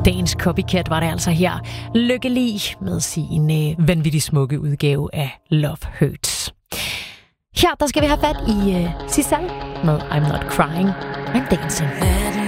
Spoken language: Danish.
Dagens copycat var det altså her. Lykkelig med sin vanvittigt smukke udgave af Love Hurts. Her der skal vi have fat i Sissal med I'm Not Crying, I'm Dancing.